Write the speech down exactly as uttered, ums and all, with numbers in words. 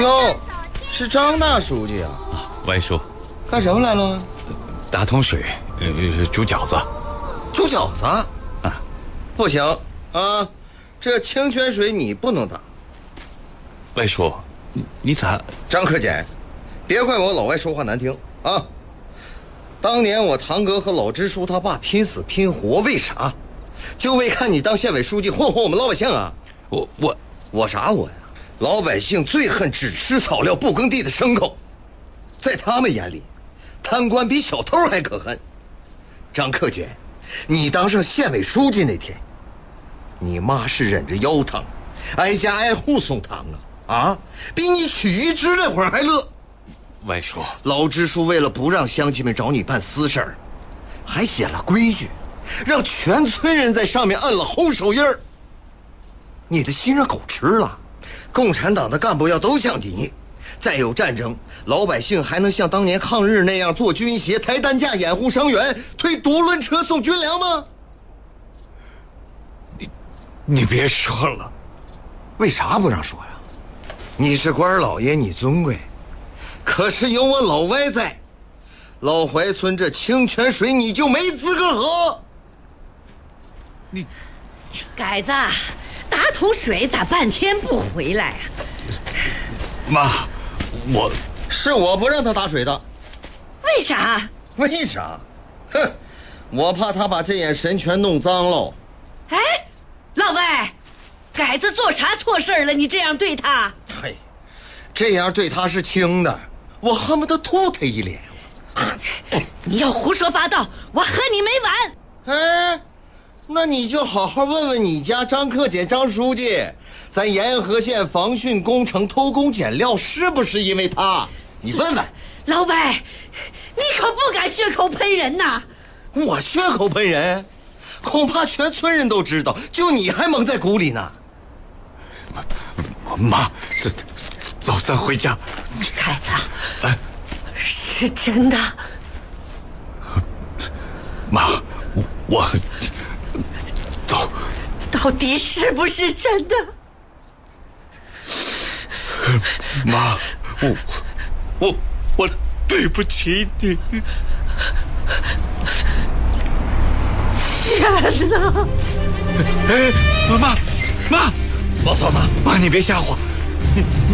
哟，是张大书记啊！ 啊，歪叔， 干什么来了？ 打桶水，呃，煮饺子。 煮饺子？ 啊， 不行啊，这清泉水你不能打。 歪叔，你你咋？ 张克俭，别怪我老外说话难听啊！当年我堂哥和老支书他爸拼死拼活，为啥？就为看你当县委书记混混我们老百姓啊！ 我我我啥我呀？老百姓最恨只吃草料不耕地的牲口，在他们眼里，贪官比小偷还可恨。张克俭，你当上县委书记那天，你妈是忍着腰疼，挨家挨户送糖啊啊，比你取鱼枝那会儿还乐。 歪叔， 老支书为了不让乡亲们找你办私事儿，还写了规矩，让全村人在上面按了红手印儿。你的心让狗吃了，共产党的干部要都像你，再有战争，老百姓还能像当年抗日那样坐军鞋、抬担架掩护伤员、推独轮车送军粮吗？ 你你别说了， 为啥不让说呀？你是官老爷，你尊贵，可是有我老歪在，老槐村这清泉水你就没资格喝。 你改子，打桶水咋半天不回来啊？ 妈，我是我不让他打水的。 为啥？ 为啥？哼，我怕他把这眼神全弄脏喽。 哎，老外，改子做啥错事了？你这样对他？ 嘿，这样对他是轻的，我恨不得吐他一脸。 你要胡说八道，我和你没完。 哎，那你就好好问问你家张克俭张书记，咱沿河县防汛工程偷工减料是不是因为他？你问问。 老外，你可不敢血口喷人呐！ 我血口喷人，恐怕全村人都知道，就你还蒙在鼓里呢。 妈，走走，咱回家。 凯子， 哎， 是真的。 妈，我我走。 到底是不是真的？ 妈，我我我对不起你。 天哪！ 哎，妈妈， 老嫂子， 妈，你别吓我。你